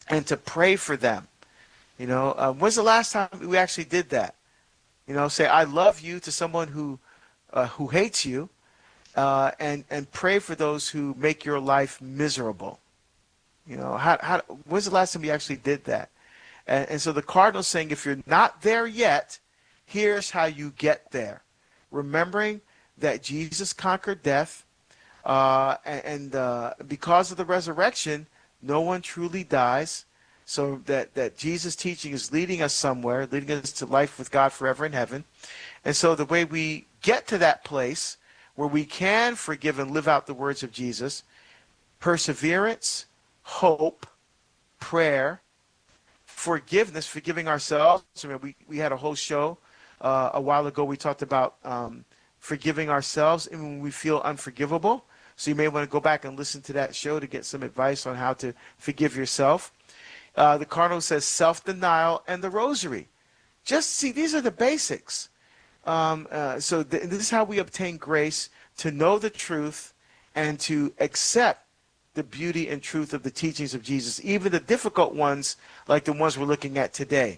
and to pray for them. When's the last time we actually did that? Say I love you to someone who hates you, and pray for those who make your life miserable. When's the last time we actually did that? And so the Cardinal's saying, if you're not there yet, here's how you get there. Remembering that Jesus conquered death, and because of the resurrection, no one truly dies. So that Jesus' teaching is leading us somewhere, leading us to life with God forever in heaven. And so the way we get to that place where we can forgive and live out the words of Jesus, perseverance, hope, prayer, forgiveness, forgiving ourselves. I mean, we had a whole show a while ago. We talked about forgiving ourselves and when we feel unforgivable. So you may want to go back and listen to that show to get some advice on how to forgive yourself. The Cardinal says self-denial and the rosary. Just see, these are the basics. This is how we obtain grace to know the truth and to accept the beauty and truth of the teachings of Jesus, even the difficult ones like the ones we're looking at today.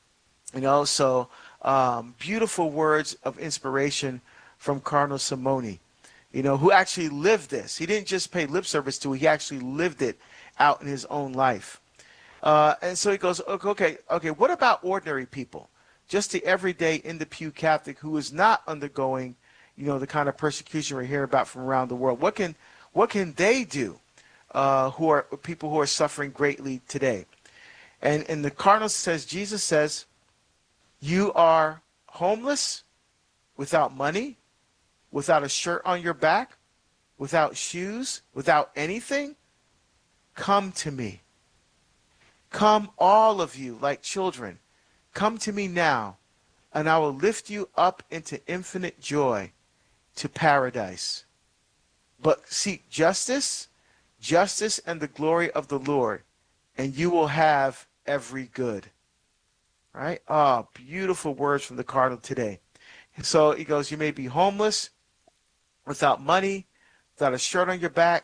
Beautiful words of inspiration from Cardinal Simone, who actually lived this. He didn't just pay lip service to it, he actually lived it out in his own life. And so he goes, okay, what about ordinary people? Just the everyday in the pew Catholic who is not undergoing, the kind of persecution we hear about from around the world. What can they do? Who are people who are suffering greatly today? And the Cardinal says, Jesus says, you are homeless, without money, without a shirt on your back, without shoes, without anything. Come to me. Come, all of you, like children. Come to me now, and I will lift you up into infinite joy, to paradise. But seek justice and the glory of the Lord, and you will have every good. Right? Ah, beautiful words from the Cardinal today. And so he goes, you may be homeless, without money, without a shirt on your back,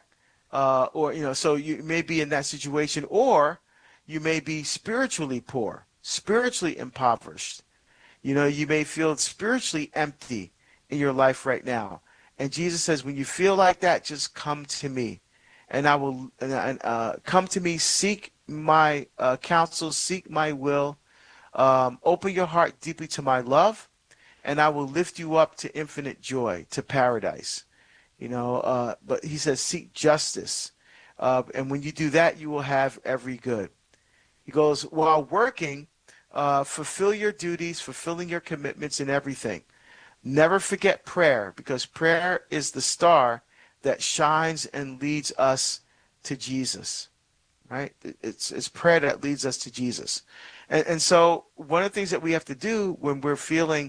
so you may be in that situation, or you may be spiritually poor, spiritually impoverished. You may feel spiritually empty in your life right now. And Jesus says, when you feel like that, just come to me. And I will come to me, seek my counsel, seek my will, open your heart deeply to my love, and I will lift you up to infinite joy, to paradise. But he says, seek justice. And when you do that, you will have every good. He goes, while working, fulfill your duties, fulfilling your commitments in everything. Never forget prayer, because prayer is the star that shines and leads us to Jesus. Right? It's prayer that leads us to Jesus. And so one of the things that we have to do when we're feeling,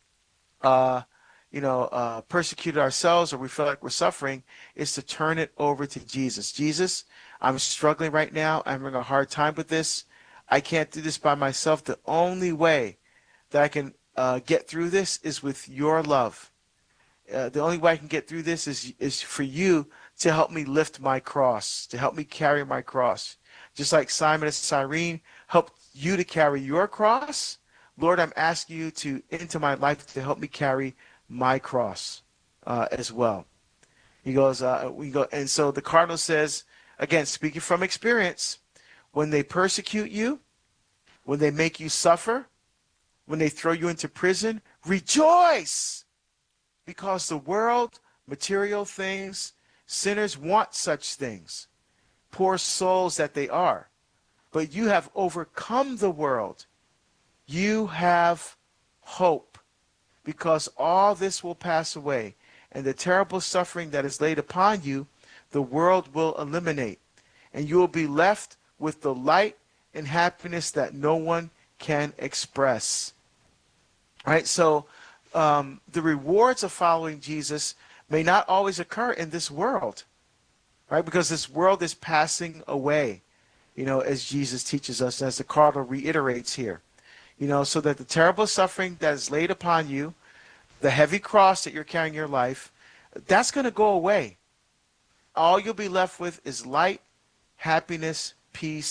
persecuted ourselves, or we feel like we're suffering, is to turn it over to Jesus. Jesus, I'm struggling right now. I'm having a hard time with this. I can't do this by myself. The only way that I can get through this is with your love. The only way I can get through this is for you to help me lift my cross, to help me carry my cross. Just like Simon and Cyrene helped you to carry your cross, Lord, I'm asking you to into my life to help me carry my cross as well. He goes, and so the Cardinal says, again, speaking from experience, when they persecute you, when they make you suffer, when they throw you into prison, rejoice, because the world, material things, sinners want such things, poor souls that they are. But you have overcome the world. You have hope, because all this will pass away, and the terrible suffering that is laid upon you, the world will eliminate, and you will be left with the light and happiness that no one can express. All right, so the rewards of following Jesus may not always occur in this world, right? Because this world is passing away, as Jesus teaches us, as the Cardinal reiterates here. So that the terrible suffering that is laid upon you, the heavy cross that you're carrying in your life, that's going to go away. All you'll be left with is light, happiness, peace,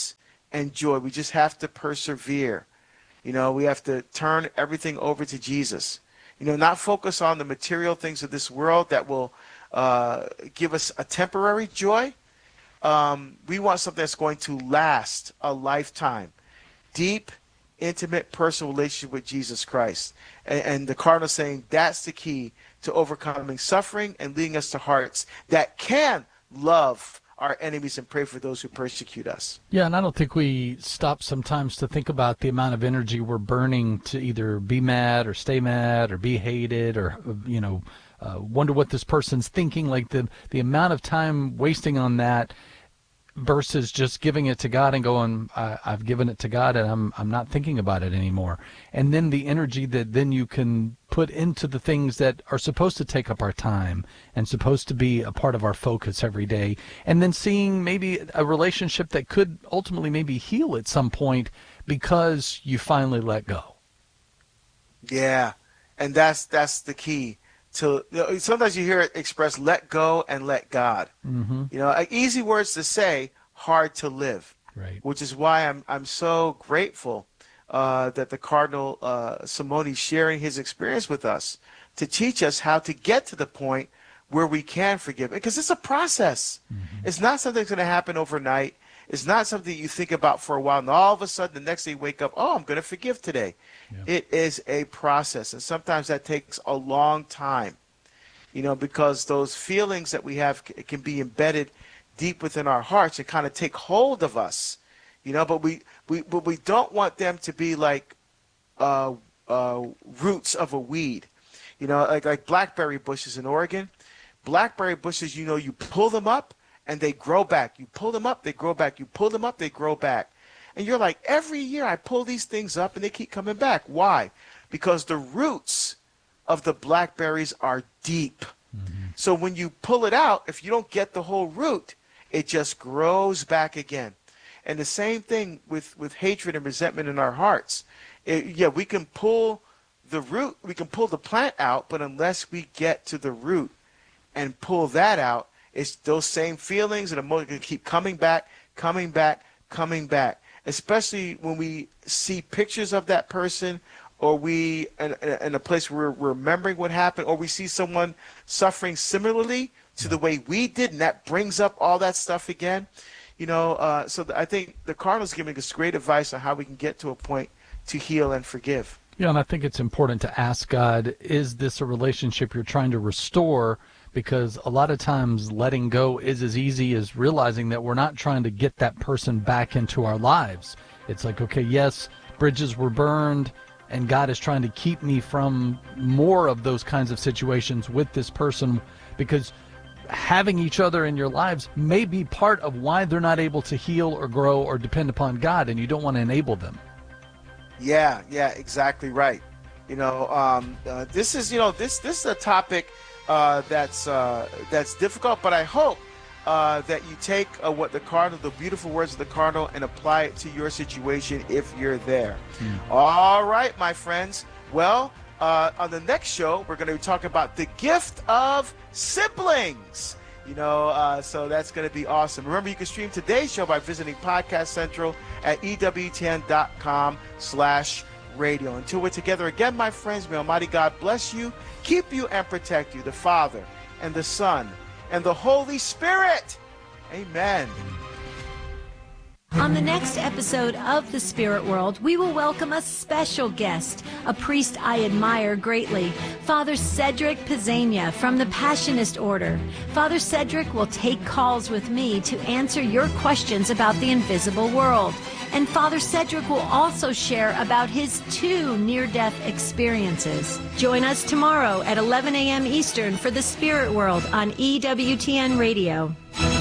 and joy. We just have to persevere. We have to turn everything over to Jesus. Not focus on the material things of this world that will give us a temporary joy. We want something that's going to last a lifetime. Deep, intimate, personal relationship with Jesus Christ. And the Cardinal saying that's the key to overcoming suffering and leading us to hearts that can love our enemies and pray for those who persecute us. Yeah, and I don't think we stop sometimes to think about the amount of energy we're burning to either be mad or stay mad or be hated or, wonder what this person's thinking. Like the amount of time wasting on that versus just giving it to God and going, I've given it to God and I'm not thinking about it anymore. And then the energy that then you can put into the things that are supposed to take up our time and supposed to be a part of our focus every day. And then seeing maybe a relationship that could ultimately maybe heal at some point because you finally let go. Yeah, and that's the key. Sometimes you hear it expressed, let go and let God. Mm-hmm. Easy words to say, hard to live. Right. Which is why I'm so grateful that the Cardinal Simone is sharing his experience with us to teach us how to get to the point where we can forgive. Because it's a process. Mm-hmm. It's not something that's going to happen overnight. It's not something you think about for a while, and all of a sudden the next day you wake up, I'm going to forgive today. Yeah. It is a process, and sometimes that takes a long time, because those feelings that we have can be embedded deep within our hearts and kind of take hold of us, but we don't want them to be like roots of a weed, like blackberry bushes in Oregon. Blackberry bushes, you pull them up, and they grow back. You pull them up, they grow back. You pull them up, they grow back. And you're like, every year I pull these things up and they keep coming back. Why? Because the roots of the blackberries are deep. Mm-hmm. So when you pull it out, if you don't get the whole root, it just grows back again. And the same thing with hatred and resentment in our hearts. We can pull the root, we can pull the plant out, but unless we get to the root and pull that out, it's those same feelings and emotions keep coming back, especially when we see pictures of that person, or we in a place where we're remembering what happened, or we see someone suffering similarly to the way we did, and that brings up all that stuff again. So I think the Cardinal's giving us great advice on how we can get to a point to heal and forgive. Yeah, and I think it's important to ask God, is this a relationship you're trying to restore? Because a lot of times letting go is as easy as realizing that we're not trying to get that person back into our lives. It's like, okay, yes, bridges were burned, and God is trying to keep me from more of those kinds of situations with this person, because having each other in your lives may be part of why they're not able to heal or grow or depend upon God, and you don't want to enable them. Yeah, exactly right. This is a topic that's difficult, but I hope that you take what the beautiful words of the Cardinal, and apply it to your situation if you're there. All right, my friends. Well, on the next show, we're going to be talking about the gift of siblings. So that's going to be awesome. Remember, you can stream today's show by visiting Podcast Central at EWTN.com/radio. Until we're together again, my friends, may Almighty God bless you, keep you, and protect you, the Father and the Son and the Holy Spirit. Amen. On the next episode of The Spirit World, we will welcome a special guest, a priest I admire greatly, Father Cedric Pizzania from the Passionist Order. Father Cedric will take calls with me to answer your questions about the invisible world. And Father Cedric will also share about his 2 near-death experiences. Join us tomorrow at 11 a.m. Eastern for The Spirit World on EWTN Radio.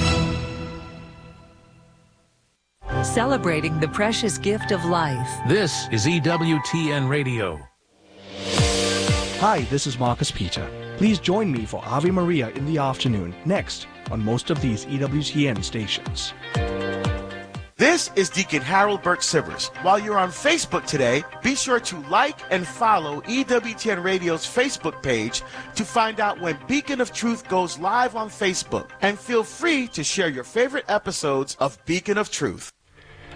Celebrating the precious gift of life. This is EWTN Radio. Hi, this is Marcus Peter. Please join me for Ave Maria in the afternoon, next on most of these EWTN stations. This is Deacon Harold Burke Sivers. While you're on Facebook today, be sure to like and follow EWTN Radio's Facebook page to find out when Beacon of Truth goes live on Facebook. And feel free to share your favorite episodes of Beacon of Truth.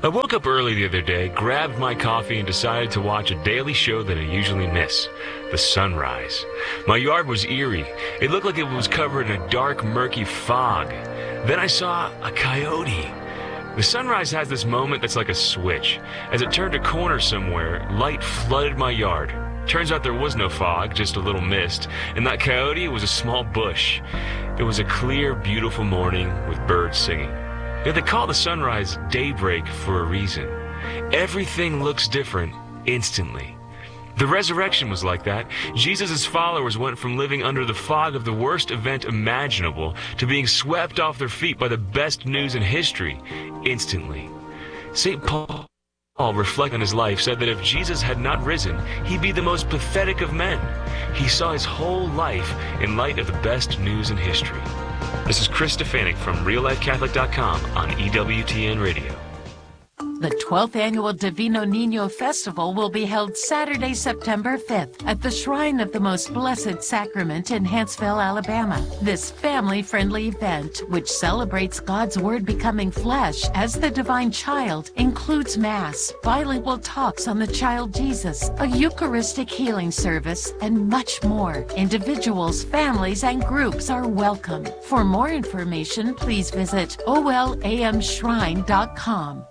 I woke up early the other day, grabbed my coffee, and decided to watch a daily show that I usually miss, The Sunrise. My yard was eerie. It looked like it was covered in a dark, murky fog. Then I saw a coyote. The Sunrise has this moment that's like a switch. As it turned a corner somewhere, light flooded my yard. Turns out there was no fog, just a little mist, and that coyote was a small bush. It was a clear, beautiful morning with birds singing. They call the sunrise daybreak for a reason. Everything looks different instantly. The resurrection was like that. Jesus' followers went from living under the fog of the worst event imaginable to being swept off their feet by the best news in history instantly. St. Paul, reflecting on his life, said that if Jesus had not risen, he'd be the most pathetic of men. He saw his whole life in light of the best news in history. This is Chris Stefanik from RealLifeCatholic.com on EWTN Radio. The 12th Annual Divino Niño Festival will be held Saturday, September 5th at the Shrine of the Most Blessed Sacrament in Huntsville, Alabama. This family-friendly event, which celebrates God's Word becoming flesh as the divine child, includes Mass, bilingual talks on the child Jesus, a Eucharistic healing service, and much more. Individuals, families, and groups are welcome. For more information, please visit olamshrine.com.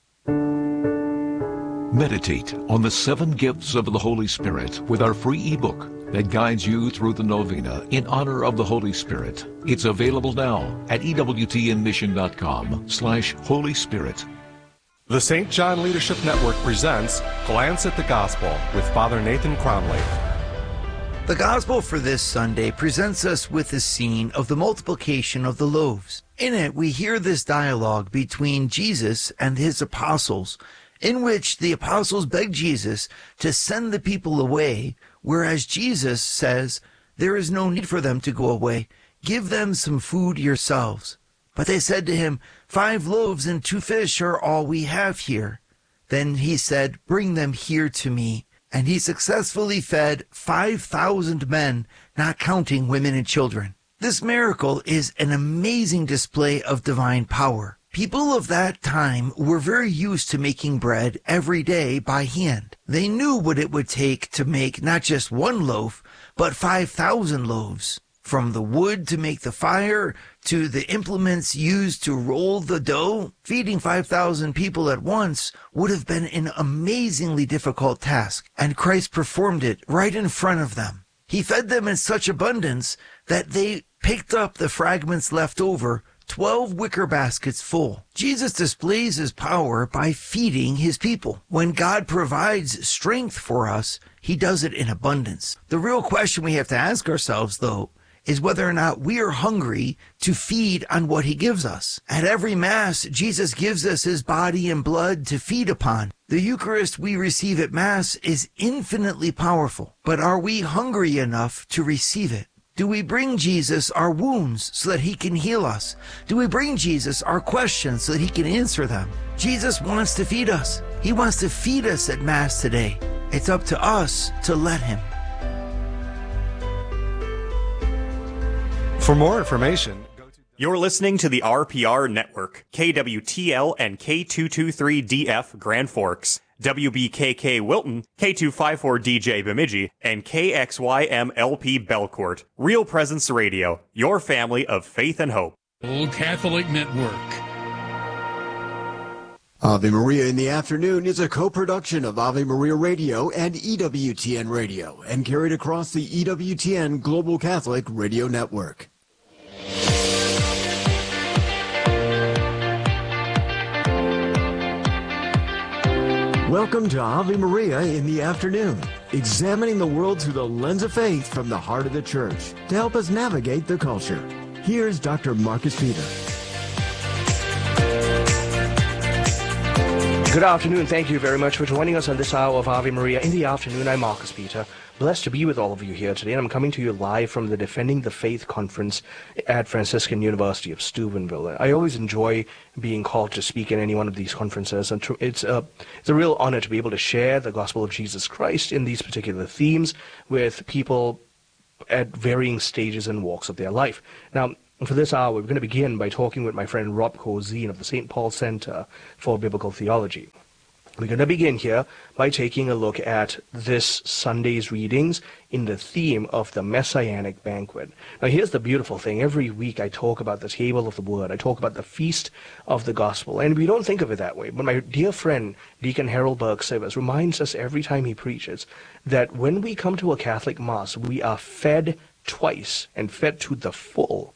Meditate on the 7 gifts of the Holy Spirit with our free ebook that guides you through the novena in honor of the Holy Spirit. It's available now at EWTNmission.com/Holy Spirit. The St. John Leadership Network presents Glance at the Gospel with Father Nathan Cromley. The Gospel for this Sunday presents us with the scene of the multiplication of the loaves. In it, we hear this dialogue between Jesus and his apostles, in which the apostles beg Jesus to send the people away, whereas Jesus says, there is no need for them to go away. Give them some food yourselves. But they said to him, 5 loaves and 2 fish are all we have here. Then he said, bring them here to me. And he successfully fed 5,000 men, not counting women and children. This miracle is an amazing display of divine power. People of that time were very used to making bread every day by hand. They knew what it would take to make not just 1 loaf, but 5,000 loaves. From the wood to make the fire, to the implements used to roll the dough, feeding 5,000 people at once would have been an amazingly difficult task, and Christ performed it right in front of them. He fed them in such abundance that they picked up the fragments left over, 12 wicker baskets full. Jesus displays his power by feeding his people. When God provides strength for us, he does it in abundance. The real question we have to ask ourselves, though, is whether or not we are hungry to feed on what he gives us. At every Mass, Jesus gives us his body and blood to feed upon. The Eucharist we receive at Mass is infinitely powerful, but are we hungry enough to receive it? Do we bring Jesus our wounds so that he can heal us? Do we bring Jesus our questions so that he can answer them? Jesus wants to feed us. He wants to feed us at Mass today. It's up to us to let him. For more information, you're listening to the RPR Network, KWTL and K223DF Grand Forks, WBKK Wilton, K254DJ Bemidji, and KXYMLP Belcourt. Real Presence Radio, your family of faith and hope. Old Catholic Network. Ave Maria in the Afternoon is a co-production of Ave Maria Radio and EWTN Radio, and carried across the EWTN Global Catholic Radio Network. Welcome to Ave Maria in the Afternoon, examining the world through the lens of faith from the heart of the Church to help us navigate the culture. Here's Dr. Marcus Peter. Good afternoon. Thank you very much for joining us on this hour of Ave Maria in the Afternoon. I'm Marcus Peter. Blessed to be with all of you here today, and I'm coming to you live from the Defending the Faith conference at Franciscan University of Steubenville. I always enjoy being called to speak in any one of these conferences, and it's a real honor to be able to share the gospel of Jesus Christ in these particular themes with people at varying stages and walks of their life. Now, For this hour, we're going to begin by talking with my friend Rob Corzine of the St. Paul Center for Biblical Theology. We're going to begin here by taking a look at this Sunday's readings in the theme of the Messianic Banquet. Now, here's the beautiful thing. Every week I talk about the table of the Word. I talk about the feast of the gospel. And we don't think of it that way. But my dear friend, Deacon Harold Burke-Sivers, reminds us every time he preaches that when we come to a Catholic Mass, we are fed twice and fed to the full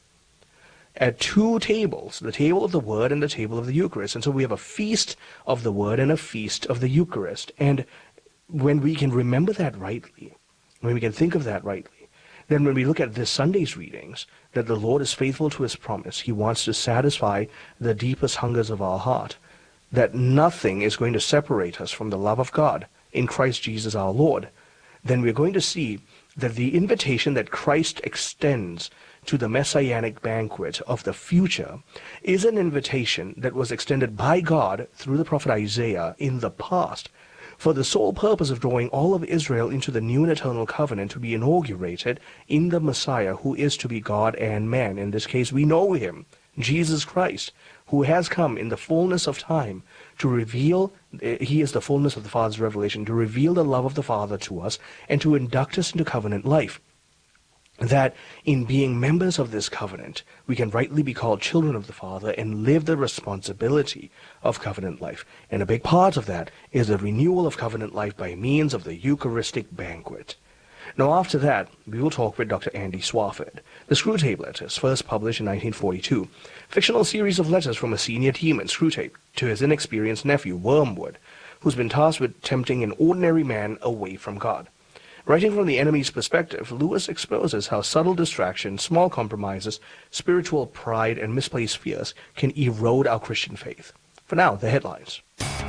at two tables, the table of the Word and the table of the Eucharist. And so we have a feast of the Word and a feast of the Eucharist. And when we can remember that rightly, when we can think of that rightly, then when we look at this Sunday's readings, that the Lord is faithful to his promise. He wants to satisfy the deepest hungers of our heart, that nothing is going to separate us from the love of God in Christ Jesus our Lord. Then we're going to see that the invitation that Christ extends to the Messianic banquet of the future is an invitation that was extended by God through the prophet Isaiah in the past for the sole purpose of drawing all of Israel into the new and eternal covenant to be inaugurated in the Messiah, who is to be God and man. In this case, we know him, Jesus Christ, who has come in the fullness of time to reveal, he is the fullness of the Father's revelation, to reveal the love of the Father to us and to induct us into covenant life. That in being members of this covenant, we can rightly be called children of the Father and live the responsibility of covenant life. And a big part of that is the renewal of covenant life by means of the Eucharistic banquet. Now, after that, we will talk with Dr. Andy Swafford. The Screwtape Letters, first published in 1942, fictional series of letters from a senior team in Screwtape to his inexperienced nephew, Wormwood, who's been tasked with tempting an ordinary man away from God. Writing from the enemy's perspective, Lewis exposes how subtle distractions, small compromises, spiritual pride, and misplaced fears can erode our Christian faith. For now, the headlines.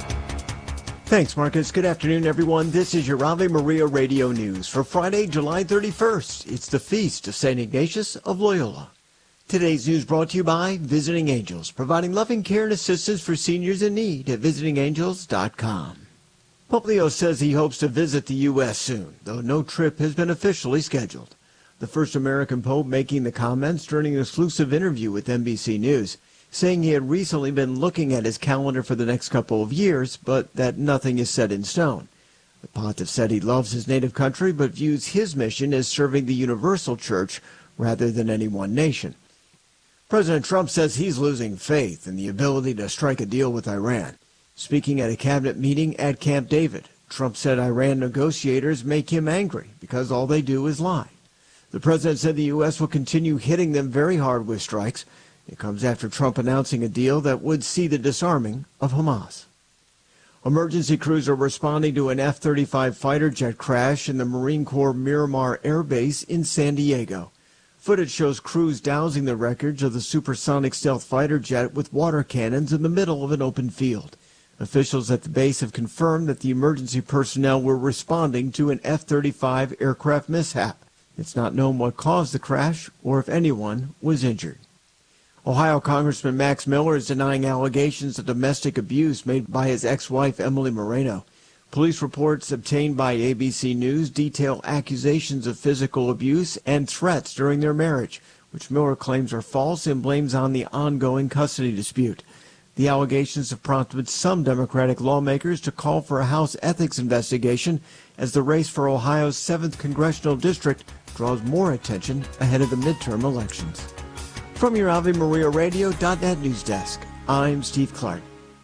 Thanks, Marcus. Good afternoon, everyone. This is your Ave Maria Radio News for Friday, July 31st. It's the feast of St. Ignatius of Loyola. Today's news brought to you by Visiting Angels, providing loving care and assistance for seniors in need at visitingangels.com. Pope Leo says he hopes to visit the U.S. soon, though no trip has been officially scheduled. The first American pope making the comments during an exclusive interview with NBC News, saying he had recently been looking at his calendar for the next couple of years, but that nothing is set in stone. The pontiff said he loves his native country, but views his mission as serving the universal church rather than any one nation. President Trump says he's losing faith in the ability to strike a deal with Iran. Speaking at a cabinet meeting at Camp David, Trump said Iran negotiators make him angry because all they do is lie. The president said the U.S. will continue hitting them very hard with strikes. It comes after Trump announcing a deal that would see the disarming of Hamas. Emergency crews are responding to an F-35 fighter jet crash in the Marine Corps Miramar Air Base in San Diego. Footage shows crews dousing the wreckage of the supersonic stealth fighter jet with water cannons in the middle of an open field. Officials at the base have confirmed that the emergency personnel were responding to an F-35 aircraft mishap. It's not known what caused the crash or if anyone was injured. Ohio Congressman Max Miller is denying allegations of domestic abuse made by his ex-wife Emily Moreno. Police reports obtained by ABC News detail accusations of physical abuse and threats during their marriage, which Miller claims are false and blames on the ongoing custody dispute. The allegations have prompted some Democratic lawmakers to call for a House ethics investigation as the race for Ohio's 7th congressional district draws more attention ahead of the midterm elections. From your AveMariaRadio.net news desk, I'm Steve Clark.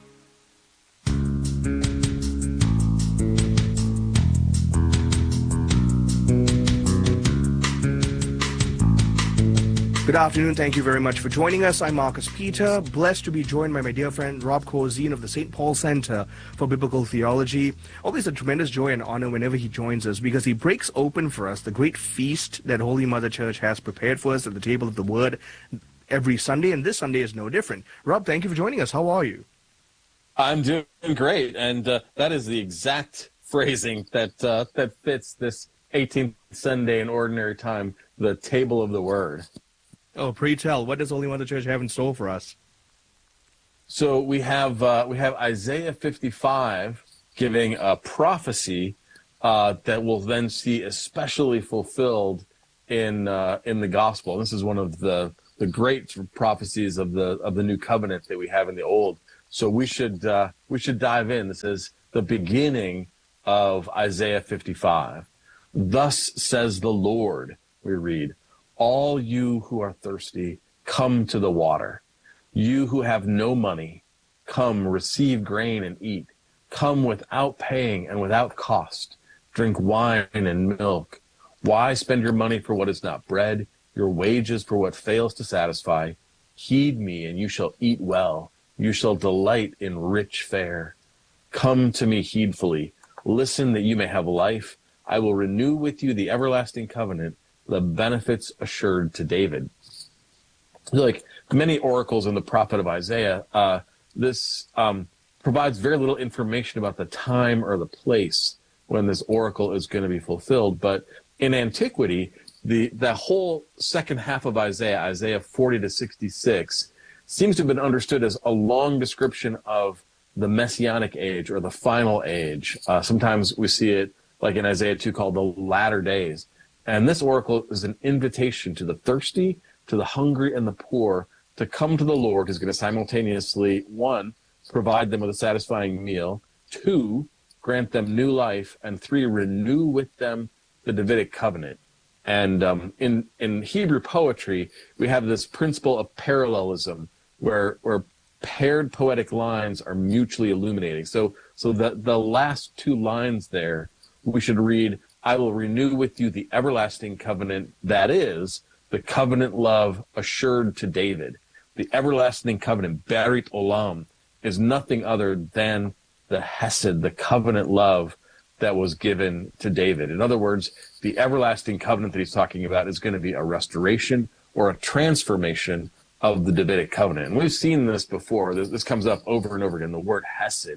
Good afternoon. Thank you very much for joining us. I'm Marcus Peter, blessed to be joined by my dear friend Rob Corzine of the St. Paul Center for Biblical Theology. Always a tremendous joy and honor whenever he joins us because he breaks open for us the great feast that Holy Mother Church has prepared for us at the table of the Word every Sunday, and this Sunday is no different. Rob, thank you for joining us. How are you? I'm doing great, and that is the exact phrasing that fits this 18th Sunday in Ordinary Time, the table of the Word. Oh, pray tell, what does Holy Mother Church have in store for us? So we have Isaiah 55 giving a prophecy that will then see especially fulfilled in the gospel. This is one of the great prophecies of the new covenant that we have in the old. So we should dive in. This is the beginning of Isaiah 55. Thus says the Lord, we read, all you who are thirsty, come to the water. You who have no money, come receive grain and eat. Come without paying and without cost. Drink wine and milk. Why spend your money for what is not bread, your wages for what fails to satisfy? Heed me, and you shall eat well. You shall delight in rich fare. Come to me heedfully. Listen that you may have life. I will renew with you the everlasting covenant, the benefits assured to David. Like many oracles in the prophet of Isaiah, this provides very little information about the time or the place when this oracle is going to be fulfilled. But in antiquity, the whole second half of Isaiah 40 to 66, seems to have been understood as a long description of the messianic age or the final age. Sometimes we see it like in Isaiah 2 called the latter days. And this oracle is an invitation to the thirsty, to the hungry, and the poor to come to the Lord, who's going to simultaneously, 1, provide them with a satisfying meal, 2, grant them new life, and 3, renew with them the Davidic covenant. And in Hebrew poetry, we have this principle of parallelism where paired poetic lines are mutually illuminating. So the last 2 lines there, we should read, I will renew with you the everlasting covenant, that is, the covenant love assured to David. The everlasting covenant, Berit Olam, is nothing other than the Hesed, the covenant love that was given to David. In other words, the everlasting covenant that he's talking about is going to be a restoration or a transformation of the Davidic covenant. And we've seen this before. This comes up over and over again, the word Hesed.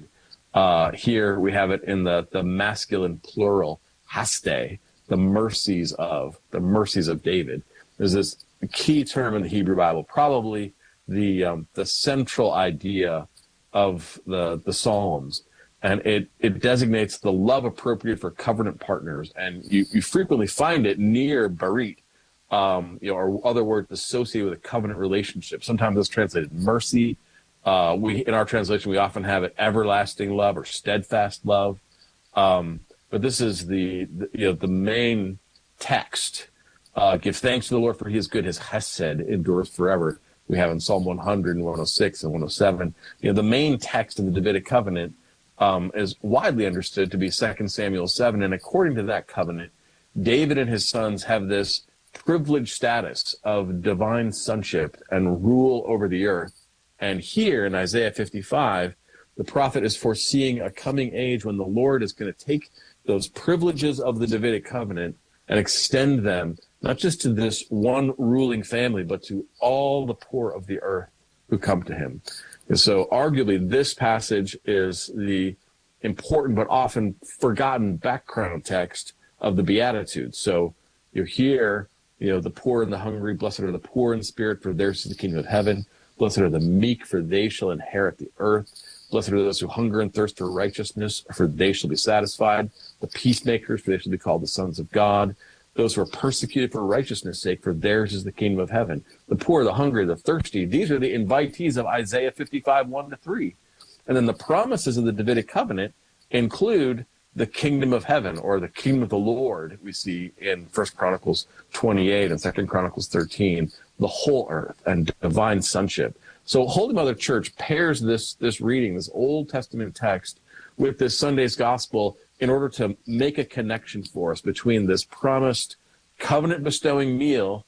Here we have it in the masculine plural, Haste, the mercies of David. There's this key term in the Hebrew Bible, probably the central idea of the Psalms, and it designates the love appropriate for covenant partners, and you frequently find it near Berit, or other words associated with a covenant relationship. Sometimes it's translated mercy. In our translation, we often have it everlasting love or steadfast love. But this is the main text. Give thanks to the Lord, for he is good. His Hesed endures forever. We have in Psalm 100 and 106 and 107. The main text of the Davidic covenant is widely understood to be 2 Samuel 7. And according to that covenant, David and his sons have this privileged status of divine sonship and rule over the earth. And here in Isaiah 55, the prophet is foreseeing a coming age when the Lord is going to take those privileges of the Davidic covenant and extend them not just to this one ruling family, but to all the poor of the earth who come to him. And so arguably this passage is the important but often forgotten background text of the Beatitudes. So you hear, the poor and the hungry, blessed are the poor in spirit, for theirs is the kingdom of heaven. Blessed are the meek, for they shall inherit the earth. Blessed are those who hunger and thirst for righteousness, for they shall be satisfied. The peacemakers, for they shall be called the sons of God. Those who are persecuted for righteousness' sake, for theirs is the kingdom of heaven. The poor, the hungry, the thirsty, these are the invitees of Isaiah 55, 1-3. And then the promises of the Davidic covenant include the kingdom of heaven, or the kingdom of the Lord, we see in 1 Chronicles 28 and 2 Chronicles 13, the whole earth and divine sonship. So Holy Mother Church pairs this reading, this Old Testament text, with this Sunday's gospel in order to make a connection for us between this promised covenant-bestowing meal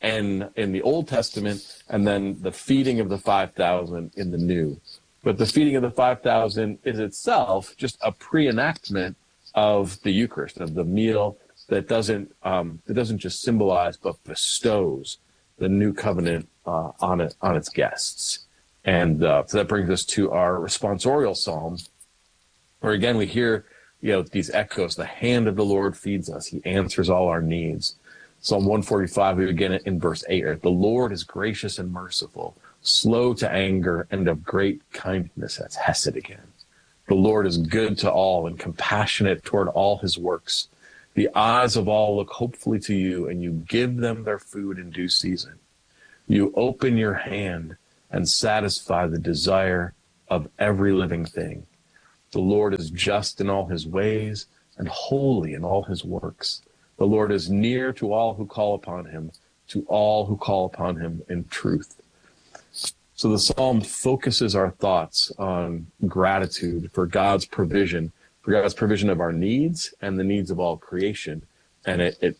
in the Old Testament and then the feeding of the 5,000 in the New. But the feeding of the 5,000 is itself just a pre-enactment of the Eucharist, of the meal that doesn't just symbolize but bestows the new covenant on its guests. And so that brings us to our responsorial psalm, where again we hear these echoes. The hand of the Lord feeds us. He answers all our needs. Psalm 145, we begin it in verse 8. The Lord is gracious and merciful, slow to anger, and of great kindness. That's Hesed again. The Lord is good to all and compassionate toward all his works. The eyes of all look hopefully to you, and you give them their food in due season. You open your hand and satisfy the desire of every living thing. The Lord is just in all his ways and holy in all his works. The Lord is near to all who call upon him, to all who call upon him in truth. So the psalm focuses our thoughts on gratitude for God's provision of our needs and the needs of all creation. And it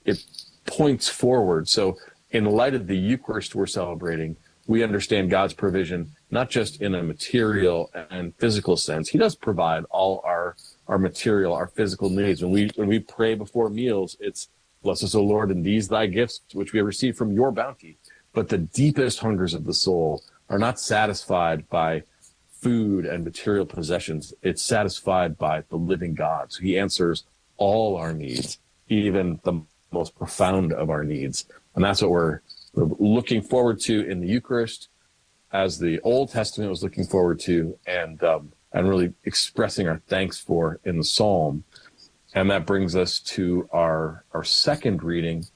points forward. So in light of the Eucharist we're celebrating, we understand God's provision, not just in a material and physical sense. He does provide all our material, our physical needs. When we pray before meals, it's, bless us, O Lord, and these thy gifts, which we have received from your bounty. But the deepest hungers of the soul are not satisfied by food and material possessions. It's satisfied by the living God. So he answers all our needs, even the most profound of our needs. And that's what we're looking forward to in the Eucharist, as the Old Testament was looking forward to, and really expressing our thanks for in the Psalm. And that brings us to our second reading.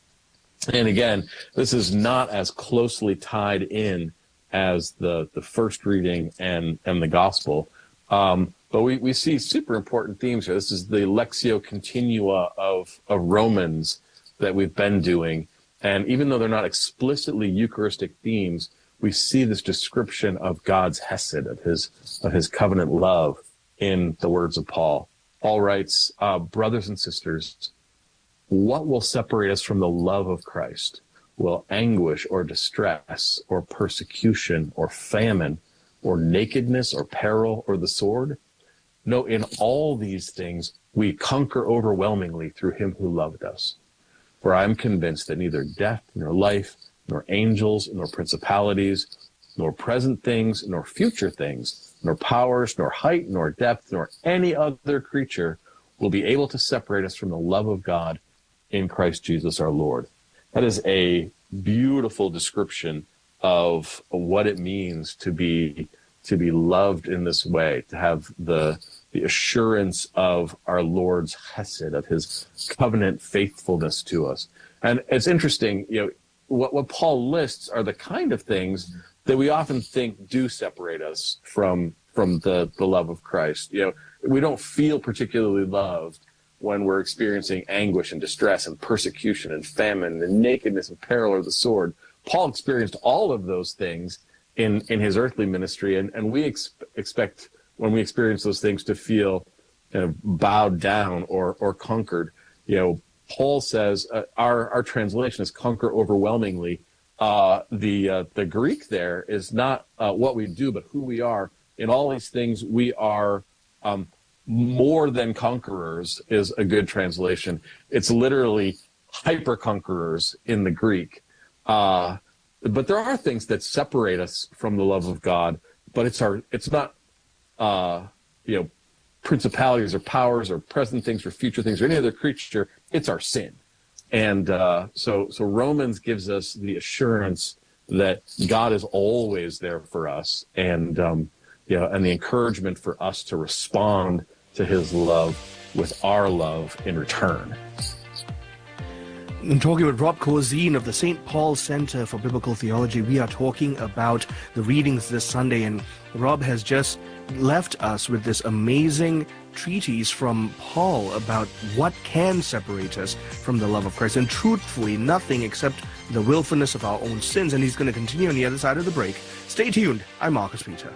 And again, this is not as closely tied in as the first reading and the Gospel. But we see super important themes here. This is the Lectio Continua of Romans that we've been doing. And even though they're not explicitly Eucharistic themes, we see this description of God's hesed, of his covenant love, in the words of Paul. Paul writes, brothers and sisters, what will separate us from the love of Christ? Will anguish or distress or persecution or famine or nakedness or peril or the sword? No, in all these things we conquer overwhelmingly through him who loved us. For I am convinced that neither death, nor life, nor angels, nor principalities, nor present things, nor future things, nor powers, nor height, nor depth, nor any other creature will be able to separate us from the love of God in Christ Jesus our Lord. That is a beautiful description of what it means to be loved in this way, to have the assurance of our Lord's hesed, of his covenant faithfulness to us. And it's interesting, what Paul lists are the kind of things that we often think do separate us from the love of Christ. We don't feel particularly loved when we're experiencing anguish and distress and persecution and famine and nakedness and peril or the sword. Paul experienced all of those things in his earthly ministry, and we expect when we experience those things to feel bowed down or conquered. Paul says our translation is conquer overwhelmingly. The Greek there is not what we do, but who we are. In all these things, we are more than conquerors is a good translation. It's literally hyper conquerors in the Greek. But there are things that separate us from the love of God, but it's not principalities or powers or present things or future things or any other creature. It's our sin. And so Romans gives us the assurance that God is always there for us, and and the encouragement for us to respond to his love with our love in return. I'm talking with Rob Corzine of the St. Paul Center for Biblical Theology. We are talking about the readings this Sunday, and Rob has just left us with this amazing treatise from Paul about what can separate us from the love of Christ. And truthfully, nothing except the willfulness of our own sins. And he's going to continue on the other side of the break. Stay tuned. I'm Marcus Peter.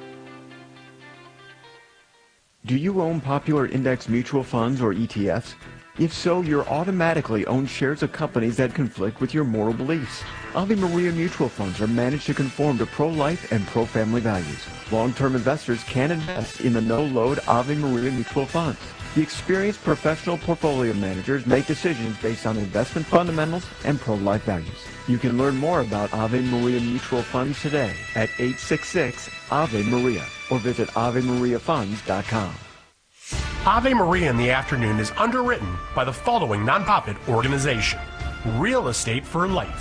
Do you own popular index mutual funds or ETFs? If so, you're automatically own shares of companies that conflict with your moral beliefs. Ave Maria mutual funds are managed to conform to pro-life and pro-family values. Long-term investors can invest in the no-load Ave Maria mutual funds. The experienced professional portfolio managers make decisions based on investment fundamentals and pro-life values. You can learn more about Ave Maria mutual funds today at 866 Ave Maria or visit AveMariaFunds.com. Ave Maria in the Afternoon is underwritten by the following nonprofit organization: Real Estate for Life,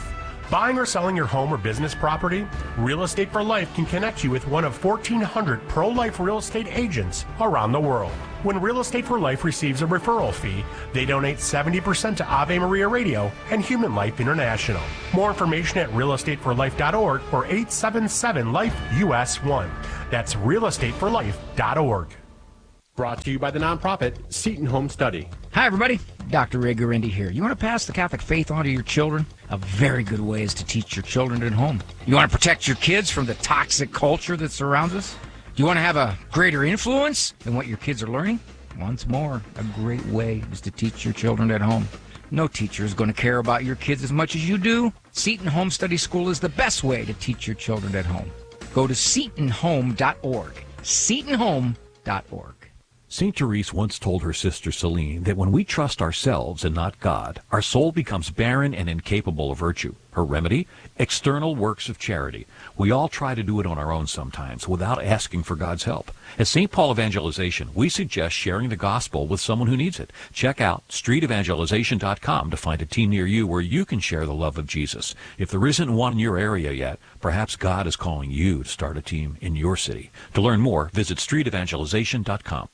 Buying or selling your home or business property? Real Estate for Life can connect you with one of 1,400 pro-life real estate agents around the world. When Real Estate for Life receives a referral fee, they donate 70% to Ave Maria Radio and Human Life International. More information at realestateforlife.org or 877-LIFE-US1. That's realestateforlife.org. Brought to you by the nonprofit Seton Home Study. Hi, everybody. Dr. Ray Guarendi here. You want to pass the Catholic faith on to your children? A very good way is to teach your children at home. You want to protect your kids from the toxic culture that surrounds us? Do you want to have a greater influence than what your kids are learning? Once more, a great way is to teach your children at home. No teacher is going to care about your kids as much as you do. Seton Home Study School is the best way to teach your children at home. Go to setonhome.org. setonhome.org. St. Therese once told her sister Celine that when we trust ourselves and not God, our soul becomes barren and incapable of virtue. Her remedy? External works of charity. We all try to do it on our own sometimes without asking for God's help. At St. Paul Evangelization, we suggest sharing the gospel with someone who needs it. Check out streetevangelization.com to find a team near you where you can share the love of Jesus. If there isn't one in your area yet, perhaps God is calling you to start a team in your city. To learn more, visit streetevangelization.com.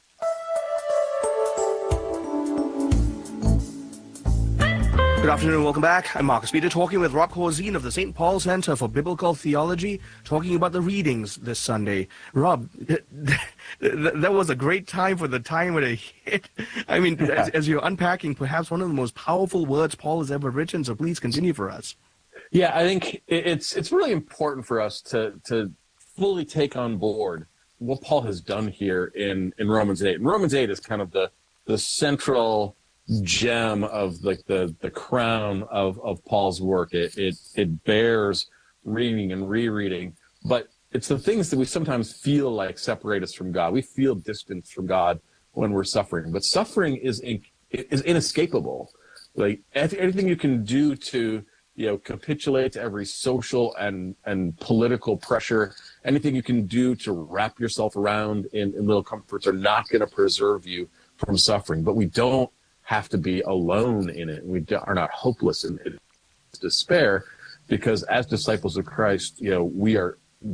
Good afternoon, welcome back. I'm Marcus Peter, talking with Rob Corzine of the St. Paul Center for Biblical Theology, talking about the readings this Sunday. Rob, that was a great time for the time when it hit. I mean, as you're unpacking, perhaps one of the most powerful words Paul has ever written, so please continue for us. Yeah, I think it's really important for us to fully take on board what Paul has done here in Romans 8. And Romans 8 is kind of the central gem of like the crown of Paul's work. It bears reading and rereading, but it's the things that we sometimes feel like separate us from God. We feel distance from God when we're suffering, but suffering is inescapable. Like anything you can do to capitulate to every social and political pressure, anything you can do to wrap yourself around in little comforts are not going to preserve you from suffering. But we don't have to be alone in it. We are not hopeless in despair, because as disciples of Christ, we are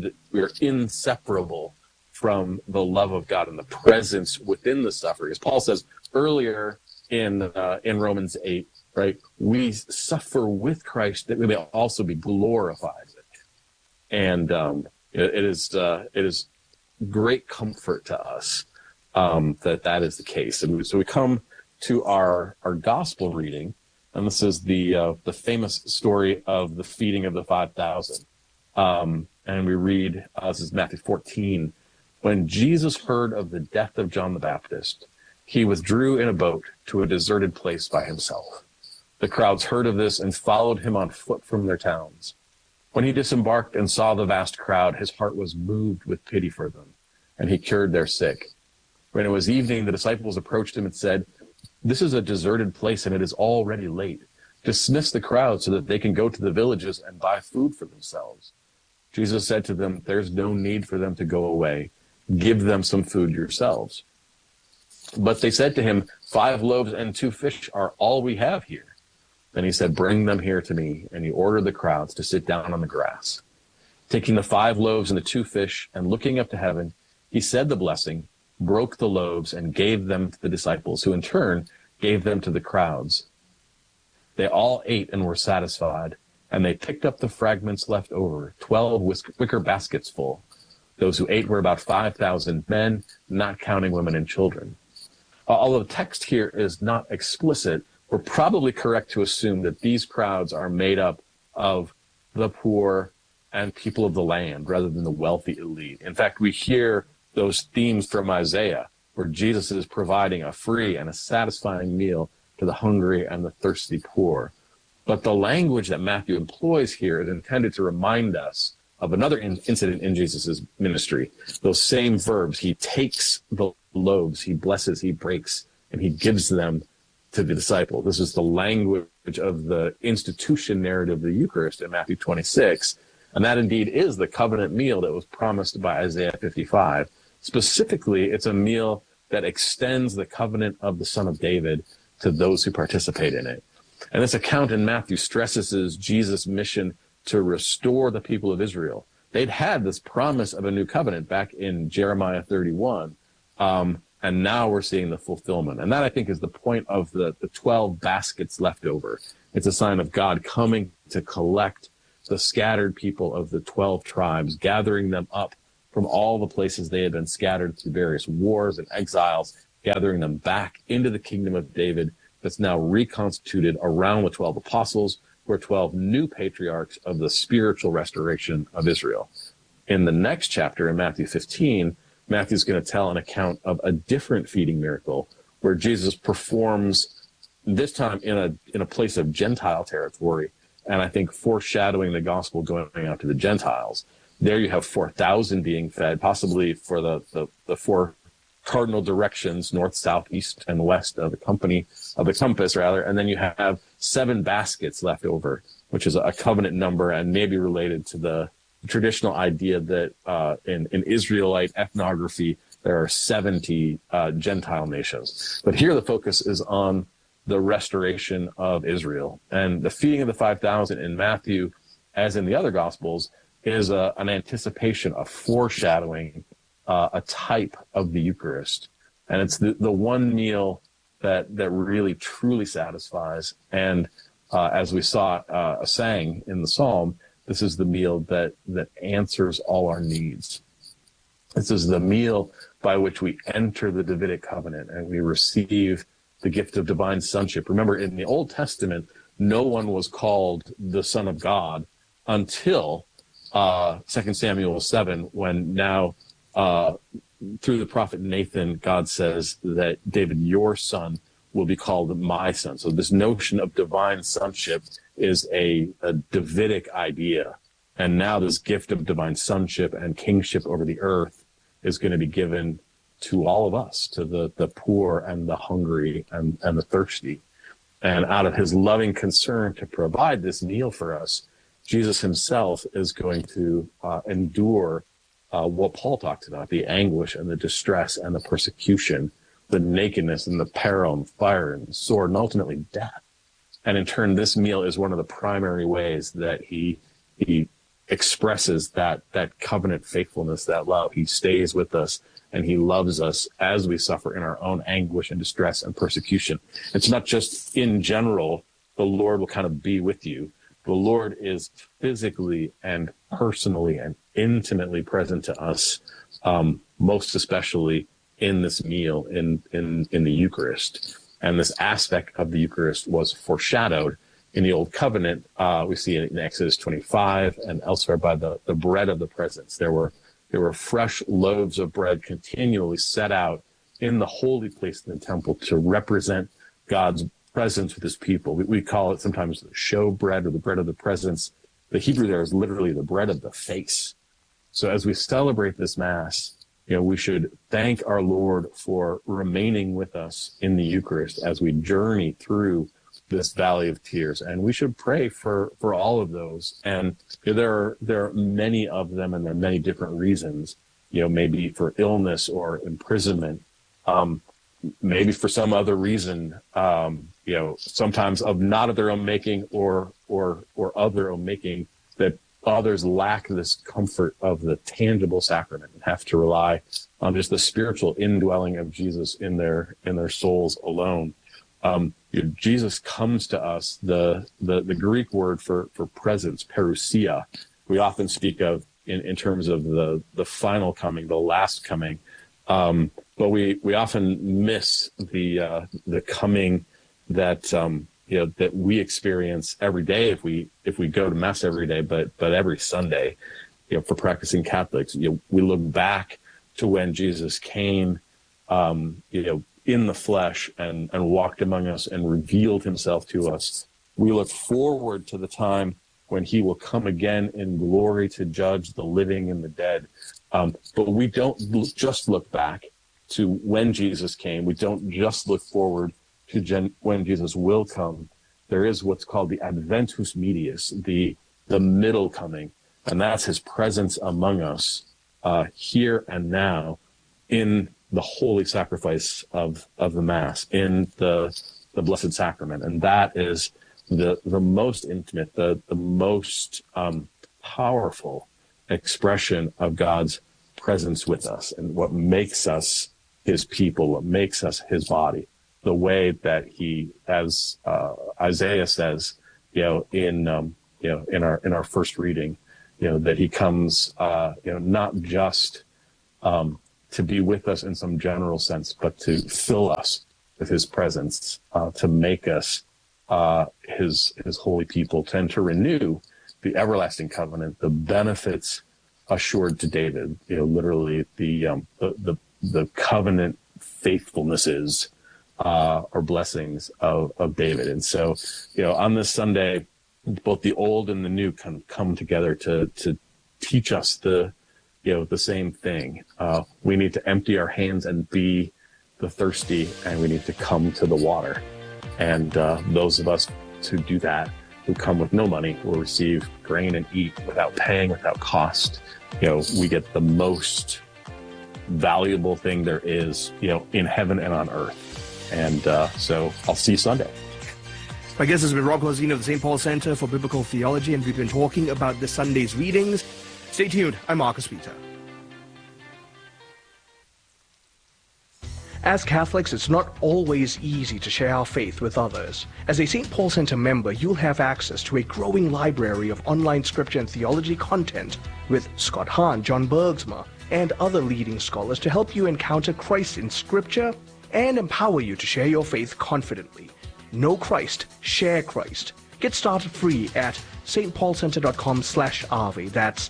inseparable from the love of God and the presence within the suffering. As Paul says earlier in Romans 8, right? We suffer with Christ that we may also be glorified. And it is great comfort to us that is the case. And so we come to our gospel reading, and this is the famous story of the feeding of the 5,000. And we read, this is Matthew 14. When Jesus heard of the death of John the Baptist, he withdrew in a boat to a deserted place by himself. The crowds heard of this and followed him on foot from their towns. When he disembarked and saw the vast crowd, his heart was moved with pity for them, and he cured their sick. When it was evening, the disciples approached him and said, "This is a deserted place, and it is already late. Dismiss the crowd so that they can go to the villages and buy food for themselves." Jesus said to them, "There's no need for them to go away. Give them some food yourselves." But they said to him, 5 loaves and 2 fish are all we have here. Then he said, "Bring them here to me." And he ordered the crowds to sit down on the grass. Taking the 5 loaves and the 2 fish, and looking up to heaven, he said the blessing, broke the loaves, and gave them to the disciples, who in turn gave them to the crowds. They all ate and were satisfied, and they picked up the fragments left over, 12 wicker baskets full. Those who ate were about 5,000 men, not counting women and children. Although the text here is not explicit, we're probably correct to assume that these crowds are made up of the poor and people of the land rather than the wealthy elite. In fact, we hear those themes from Isaiah, where Jesus is providing a free and a satisfying meal to the hungry and the thirsty poor. But the language that Matthew employs here is intended to remind us of another incident in Jesus' ministry. Those same verbs, he takes the loaves, he blesses, he breaks, and he gives them to the disciple. This is the language of the institution narrative of the Eucharist in Matthew 26. And that indeed is the covenant meal that was promised by Isaiah 55. Specifically, it's a meal that extends the covenant of the Son of David to those who participate in it. And this account in Matthew stresses Jesus' mission to restore the people of Israel. They'd had this promise of a new covenant back in Jeremiah 31, and now we're seeing the fulfillment. And that, I think, is the point of the 12 baskets left over. It's a sign of God coming to collect the scattered people of the 12 tribes, gathering them up from all the places they had been scattered through various wars and exiles, gathering them back into the kingdom of David that's now reconstituted around the 12 apostles, who are 12 new patriarchs of the spiritual restoration of Israel. In the next chapter, in Matthew 15, Matthew's going to tell an account of a different feeding miracle where Jesus performs, this time in a place of Gentile territory, and I think foreshadowing the gospel going out to the Gentiles. There you have 4,000 being fed, possibly for the four cardinal directions, north, south, east, and west of the compass, and then you have 7 baskets left over, which is a covenant number and maybe related to the traditional idea that in Israelite ethnography there are 70 Gentile nations. But here the focus is on the restoration of Israel. And the feeding of the 5,000 in Matthew, as in the other Gospels, is an anticipation, a foreshadowing, a type of the Eucharist. And it's the one meal that really truly satisfies. And as we sang in the Psalm, this is the meal that answers all our needs. This is the meal by which we enter the Davidic covenant and we receive the gift of divine sonship. Remember, in the Old Testament, no one was called the Son of God until 2 Samuel 7, when now through the prophet Nathan, God says that David, your son, will be called my son. So this notion of divine sonship is a Davidic idea. And now this gift of divine sonship and kingship over the earth is going to be given to all of us, to the poor and the hungry and the thirsty. And out of his loving concern to provide this meal for us, Jesus himself is going to endure what Paul talked about, the anguish and the distress and the persecution, the nakedness and the peril and fire and the sword and ultimately death. And in turn, this meal is one of the primary ways that he expresses that covenant faithfulness, that love. He stays with us and he loves us as we suffer in our own anguish and distress and persecution. It's not just in general, the Lord will kind of be with you. The Lord is physically and personally and intimately present to us, most especially in this meal, in the Eucharist. And this aspect of the Eucharist was foreshadowed in the Old Covenant. We see it in Exodus 25 and elsewhere by the bread of the presence. There were fresh loaves of bread continually set out in the holy place in the temple to represent God's presence with his people. We call it sometimes the show bread or the bread of the presence. The Hebrew there is literally the bread of the face. So as we celebrate this Mass, we should thank our Lord for remaining with us in the Eucharist as we journey through this valley of tears. And we should pray for all of those. And there are many of them, and there are many different reasons, maybe for illness or imprisonment, maybe for some other reason, sometimes not of their own making or of their own making, that others lack this comfort of the tangible sacrament and have to rely on just the spiritual indwelling of Jesus in their souls alone. Jesus comes to us, the Greek word for presence, parousia, we often speak of in terms of the final coming, the last coming. But we often miss the coming that that we experience every day if we go to Mass every day, but every Sunday, for practicing Catholics, we look back to when Jesus came, in the flesh and walked among us and revealed himself to us. We look forward to the time when he will come again in glory to judge the living and the dead. But we don't just look back to when Jesus came. We don't just look forward to when Jesus will come. There is what's called the Adventus Medius, the middle coming, and that's his presence among us here and now in the holy sacrifice of the Mass, in the Blessed Sacrament. And that is the most intimate, the most powerful expression of God's presence with us, and what makes us his people, what makes us his body. The way that he, as Isaiah says, in our first reading, that he comes, not just to be with us in some general sense, but to fill us with his presence, to make us his holy people, and to renew the everlasting covenant, the benefits assured to David. Literally the covenant faithfulnesses or blessings of David. And so, on this Sunday, both the old and the new kind of come together to teach us the same thing. We need to empty our hands and be the thirsty, and we need to come to the water. And those of us who do that, who come with no money, will receive grain and eat without paying, without cost. We get the most valuable thing there is, in heaven and on earth. And so I'll see you Sunday. My guest has been Rob Horzine of the St. Paul Center for Biblical Theology, and we've been talking about this Sunday's readings. Stay tuned. I'm Marcus Peter. As Catholics, it's not always easy to share our faith with others. As a St. Paul Center member, you'll have access to a growing library of online scripture and theology content with Scott Hahn, John Bergsma, and other leading scholars to help you encounter Christ in Scripture and empower you to share your faith confidently. Know Christ, share Christ. Get started free at stpaulcenter.com/AVE. That's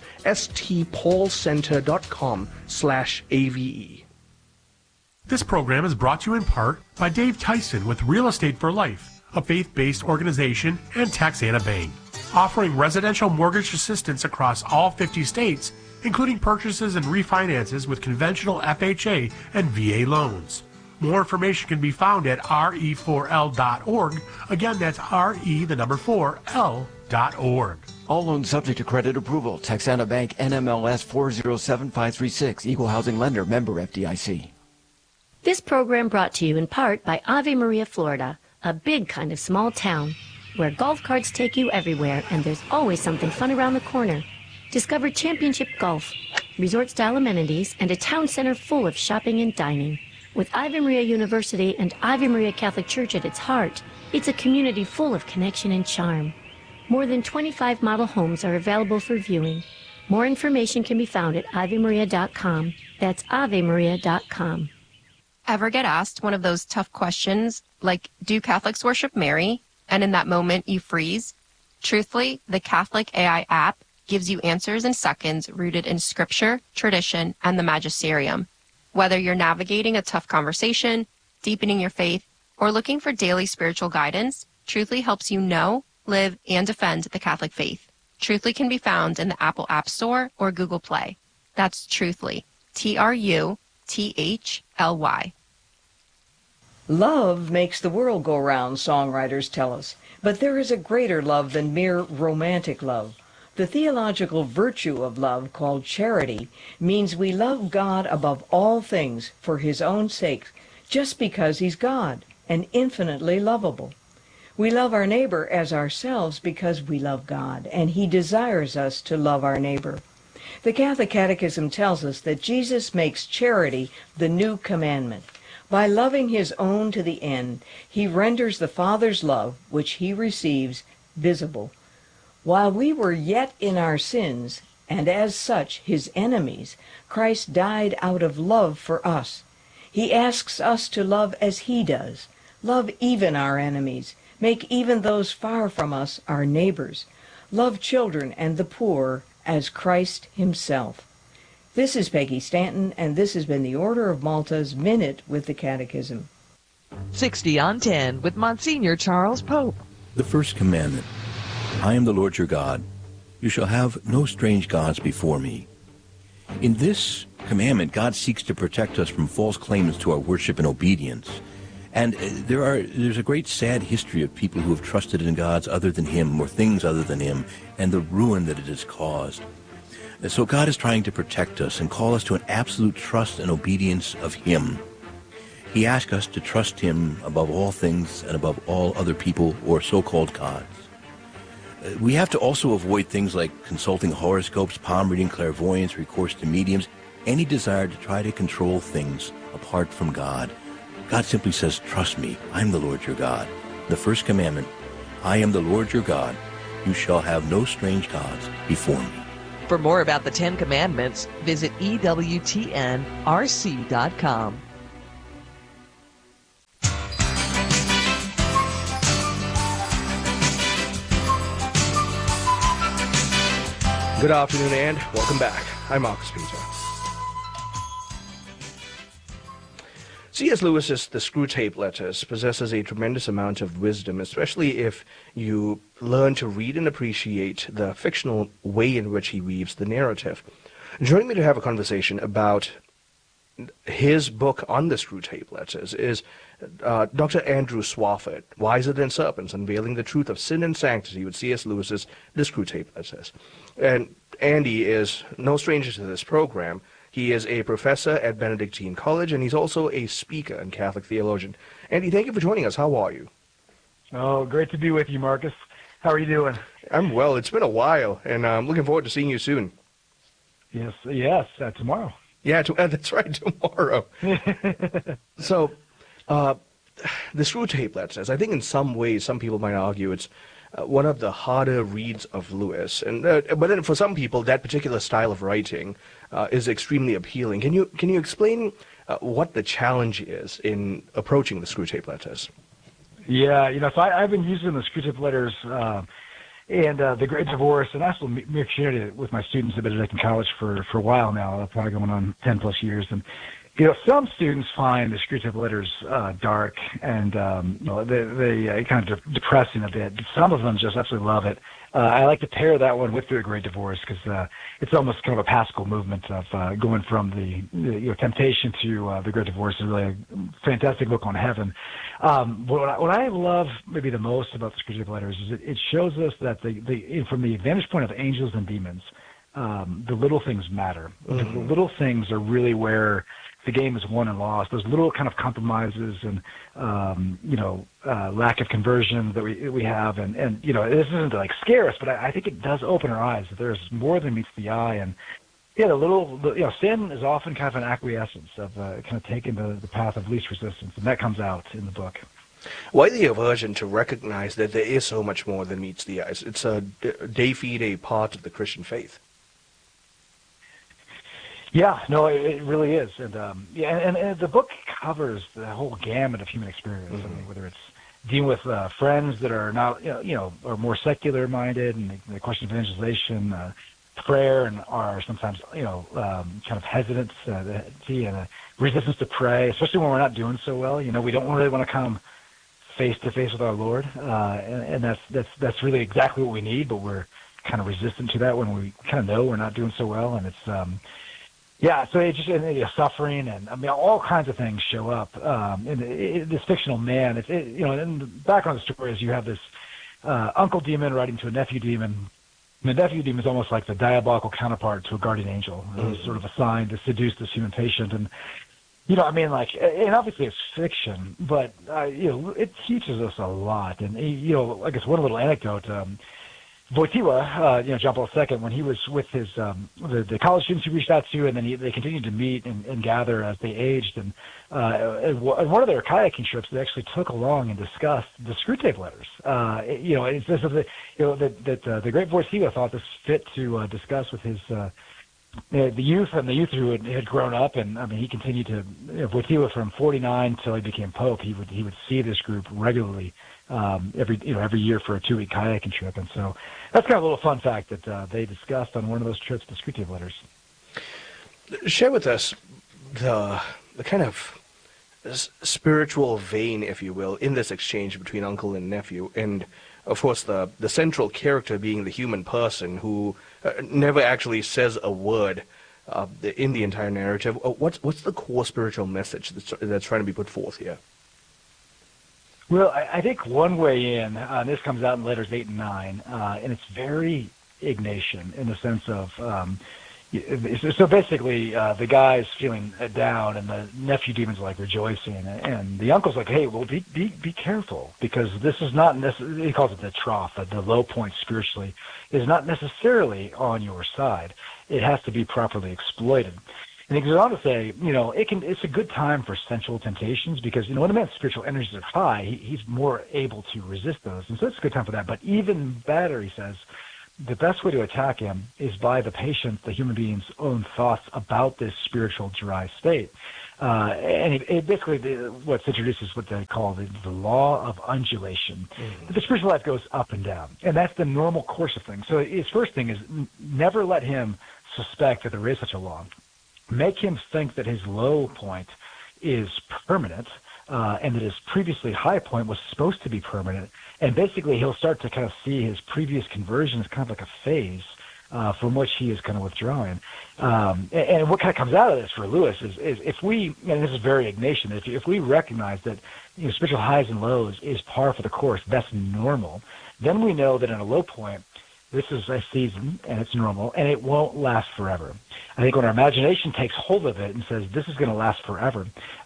stpaulcenter.com/AVE. This program is brought to you in part by Dave Tyson with Real Estate for Life, a faith-based organization, and Texana Bank, offering residential mortgage assistance across all 50 states, including purchases and refinances with conventional FHA and VA loans. More information can be found at re4l.org. Again, that's re4l.org. All loans subject to credit approval. Texana Bank, NMLS 407536. Equal housing lender. Member FDIC. This program brought to you in part by Ave Maria, Florida, a big kind of small town where golf carts take you everywhere and there's always something fun around the corner. Discover championship golf, resort-style amenities, and a town center full of shopping and dining. With Ave Maria University and Ave Maria Catholic Church at its heart, it's a community full of connection and charm. More than 25 model homes are available for viewing. More information can be found at avemaria.com. That's avemaria.com. Ever get asked one of those tough questions like, do Catholics worship Mary? And in that moment you freeze? Truthfully, the Catholic AI app gives you answers in seconds rooted in scripture, tradition, and the magisterium. Whether you're navigating a tough conversation, deepening your faith, or looking for daily spiritual guidance, Truthfully helps you know, live, and defend the Catholic faith. Truthfully can be found in the Apple App Store or Google Play. That's Truthfully, Truthly. Love makes the world go round, songwriters tell us. But there is a greater love than mere romantic love. The theological virtue of love, called charity, means we love God above all things for his own sake, just because he's God and infinitely lovable. We love our neighbor as ourselves because we love God, and he desires us to love our neighbor. The Catholic Catechism tells us that Jesus makes charity the new commandment. By loving his own to the end, he renders the Father's love, which he receives, visible. While we were yet in our sins, and as such his enemies, Christ died out of love for us. He asks us to love as he does. Love even our enemies. Make even those far from us our neighbors. Love children and the poor as Christ himself. This is Peggy Stanton, and this has been the Order of Malta's Minute with the Catechism. 60 on 10 with Monsignor Charles Pope. The first commandment. I am the Lord your God. You shall have no strange gods before me. In this commandment, God seeks to protect us from false claims to our worship and obedience. And there's a great sad history of people who have trusted in gods other than him or things other than him, and the ruin that it has caused. So God is trying to protect us and call us to an absolute trust and obedience of him. He asks us to trust him above all things and above all other people or so-called gods. We have to also avoid things like consulting horoscopes, palm reading, clairvoyance, recourse to mediums, any desire to try to control things apart from God. God simply says, trust me, I'm the Lord your God. The first commandment, I am the Lord your God. You shall have no strange gods before me. For more about the Ten Commandments, visit EWTNRC.com. Good afternoon and welcome back. I'm Marcus Peter. C.S. Lewis's The Screwtape Letters possesses a tremendous amount of wisdom, especially if you learn to read and appreciate the fictional way in which he weaves the narrative. Joining me to have a conversation about his book on the Screwtape Letters is Dr. Andrew Swafford, Wiser Than Serpents, Unveiling the Truth of Sin and Sanctity with C.S. Lewis's The Screwtape Letters. And Andy is no stranger to this program. He is a professor at Benedictine College, and he's also a speaker and Catholic theologian. Andy, thank you for joining us. How are you? Oh, great to be with you, Marcus. How are you doing? I'm well. It's been a while, and I'm looking forward to seeing you soon. Yes, tomorrow. Yeah, that's right, tomorrow. So, the Screwtape Letters, I think in some ways, some people might argue it's one of the harder reads of Lewis, and but then for some people, that particular style of writing is extremely appealing. Can you explain what the challenge is in approaching the Screwtape Letters? Yeah, so I've been using the Screwtape Letters and the Great Divorce, and also Mere Christianity with my students at Benedictine College for a while now, probably going on 10 plus years, and some students find the Screwtape Letters dark and they kind of depressing a bit. Some of them just absolutely love it. I like to pair that one with the Great Divorce because it's almost kind of a Paschal movement of going from the temptation to the Great Divorce. Is really a fantastic book on heaven. What I love maybe the most about the Screwtape Letters is it shows us that from the vantage point of angels and demons, the little things matter. Mm-hmm. The little things are really where the game is won and lost. Those little kind of compromises and lack of conversion that we have, and this isn't to scare us, but I think it does open our eyes that there's more than meets the eye. And sin is often kind of an acquiescence of kind of taking the path of least resistance, and that comes out in the book. Why the aversion to recognize that there is so much more than meets the eyes? It's a de fide part of the Christian faith. Yeah, no, it really is, and and the book covers the whole gamut of human experience. Mm-hmm. I mean, whether it's dealing with friends that are not, are more secular minded, and the question of evangelization, prayer, and are sometimes, kind of hesitancy and resistance to pray, especially when we're not doing so well. We don't really want to come face to face with our Lord, and that's really exactly what we need. But we're kind of resistant to that when we kind of know we're not doing so well, and it's. So it just suffering and all kinds of things show up in this fictional man. In the background of the story is you have this uncle demon writing to a nephew demon. And the nephew demon is almost like the diabolical counterpart to a guardian angel, who's sort of assigned to seduce this human patient. And and obviously it's fiction, but it teaches us a lot. And I guess one little anecdote. Wojtyła, John Paul II, when he was with his the college students he reached out to, and then they continued to meet and gather as they aged. And one of their kayaking trips, they actually took along and discussed the Screwtape Letters. It's this that the great Wojtyła thought this fit to discuss with his the youth who had grown up. And he continued to Wojtyła from 49 till he became Pope. He would see this group regularly. Every year for a 2-week kayaking trip, and so that's kind of a little fun fact that they discussed on one of those trips, the Screwtape Letters. Share with us the kind of spiritual vein, if you will, in this exchange between uncle and nephew, and of course the central character being the human person who never actually says a word in the entire narrative. What's the core spiritual message that's trying to be put forth here? Well, I think one way in, this comes out in letters 8 and 9, and it's very Ignatian in the sense of, So basically, the guy's feeling down, and the nephew demon's like rejoicing, and the uncle's like, "Hey, well, be careful, because this is not necessarily." He calls it the trough, the low point spiritually, is not necessarily on your side. It has to be properly exploited. And he goes on to say, it's a good time for sensual temptations, because when a man's spiritual energies are high, he's more able to resist those, and so it's a good time for that. But even better, he says, the best way to attack him is by the human being's own thoughts about this spiritual dry state. And it basically, what's introduced is what they call the law of undulation. Mm-hmm. The spiritual life goes up and down, and that's the normal course of things. So his first thing is never let him suspect that there is such a law. Make him think that his low point is permanent, and that his previously high point was supposed to be permanent. And basically, he'll start to kind of see his previous conversion as kind of like a phase from which he is kind of withdrawing. And what kind of comes out of this for Lewis is if we, and this is very Ignatian, if we recognize that spiritual highs and lows is par for the course, that's normal, then we know that in a low point, this is a season, and it's normal, and it won't last forever. I think when our imagination takes hold of it and says, this is going to last forever,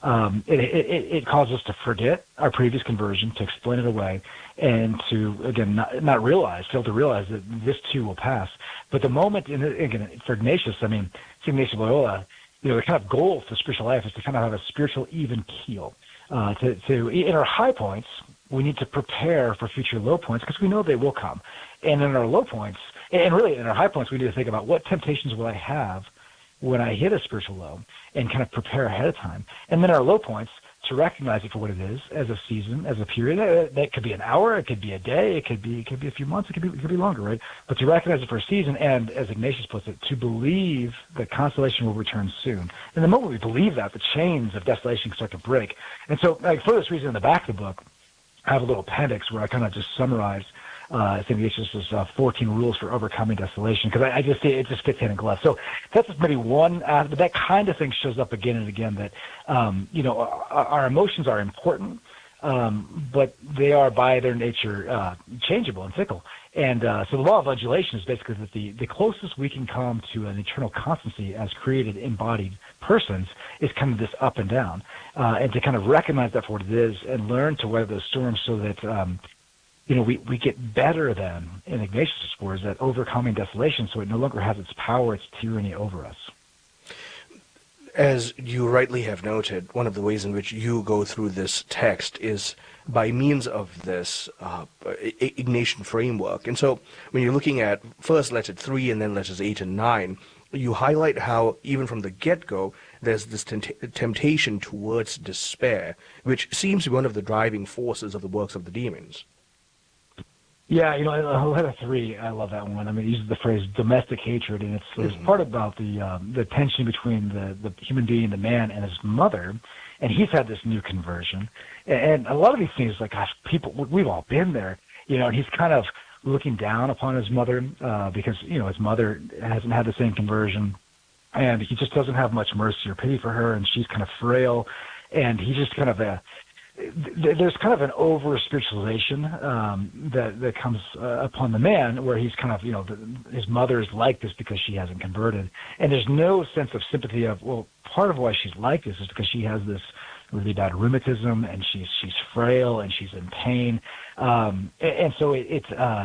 it causes us to forget our previous conversion, to explain it away, and to, again, fail to realize that this too will pass. But the moment, again, for Ignatius, St. Ignatius of Loyola, the kind of goal for spiritual life is to kind of have a spiritual even keel. In our high points, we need to prepare for future low points, because we know they will come. And in our low points, and really in our high points, we need to think about what temptations will I have when I hit a spiritual low, and kind of prepare ahead of time. And then our low points, to recognize it for what it is, as a season, as a period. That could be an hour, it could be a day, it could be a few months, it could be longer, right? But to recognize it for a season, and as Ignatius puts it, to believe that consolation will return soon. And the moment we believe that, the chains of desolation can start to break. And so, for this reason, in the back of the book, I have a little appendix where I kind of just summarize St. Ignatius' 14 rules for overcoming desolation, because I just see it just fits hand in glove. So that's just maybe one, but that kind of thing shows up again and again, that, our emotions are important, but they are by their nature changeable and fickle. And so the law of undulation is basically that the closest we can come to an eternal constancy as created embodied persons is kind of this up and down, and to kind of recognize that for what it is and learn to weather those storms, so that we get better than, in Ignatius' words, at overcoming desolation, so it no longer has its power, its tyranny over us. As you rightly have noted, one of the ways in which you go through this text is by means of this Ignatian framework. And so when you're looking at first letter 3 and then letters 8 and 9, you highlight how even from the get-go there's this temptation towards despair, which seems to be one of the driving forces of the works of the demons. Yeah, letter 3, I love that one. It uses the phrase domestic hatred, and it's part about the tension between the human being, the man, and his mother. And he's had this new conversion. And a lot of these things, like, gosh, we've all been there, and he's kind of looking down upon his mother because, his mother hasn't had the same conversion, and he just doesn't have much mercy or pity for her, and she's kind of frail, and he just kind of there's kind of an over-spiritualization that comes upon the man, where he's kind of, his mother is like this because she hasn't converted. And there's no sense of sympathy of, well, part of why she's like this is because she has this really bad rheumatism, and she's frail, and she's in pain. And so it's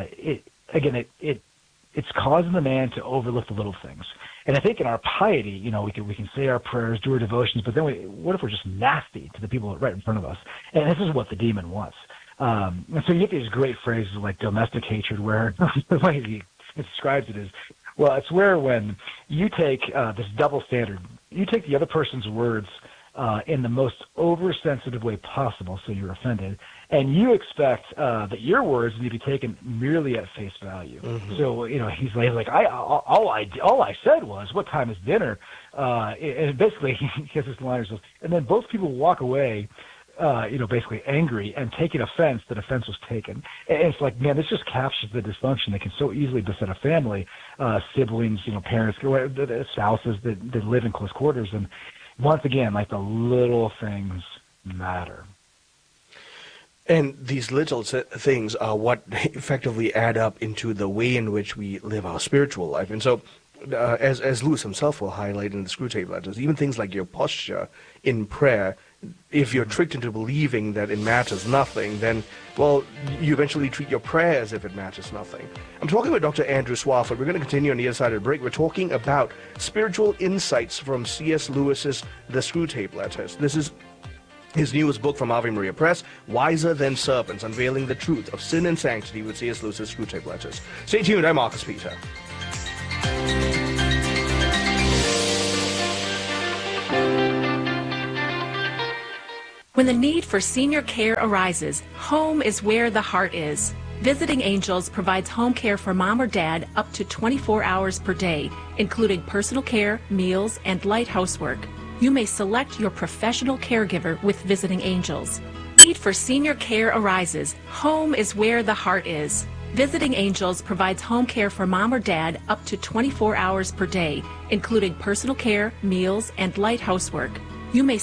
causing the man to overlook the little things. And I think in our piety, we can say our prayers, do our devotions, but then what if we're just nasty to the people right in front of us? And this is what the demon wants. And so you get these great phrases like domestic hatred, where the way he describes it is, well, it's where when you take this double standard, you take the other person's words in the most oversensitive way possible, so you're offended, and you expect that your words need to be taken merely at face value. Mm-hmm. So he's like all I said was, what time is dinner? And basically he has this line, and then both people walk away, basically angry and taking offense that offense was taken. And it's like, man, this just captures the dysfunction that can so easily beset a family, siblings, parents, spouses that live in close quarters. And once again, like, the little things matter. And these little things are what effectively add up into the way in which we live our spiritual life. And so as Lewis himself will highlight in the Screwtape Letters, even things like your posture in prayer, if you're tricked into believing that it matters nothing, then, well, you eventually treat your prayer as if it matters nothing. I'm talking with Dr. Andrew Swafford. We're going to continue on the other side of the break. We're talking about spiritual insights from C.S. Lewis's The Screwtape Letters. This is his newest book from Ave Maria Press, Wiser Than Serpents, Unveiling the Truth of Sin and Sanctity with C.S. Lewis's Screwtape Letters. Stay tuned. I'm Marcus Peter. When the need for senior care arises, home is where the heart is. Visiting Angels provides home care for mom or dad up to 24 hours per day, including personal care, meals, and light housework. You may select your professional caregiver with Visiting Angels. Need for senior care arises, home is where the heart is. Visiting Angels provides home care for mom or dad up to 24 hours per day, including personal care, meals, and light housework. You may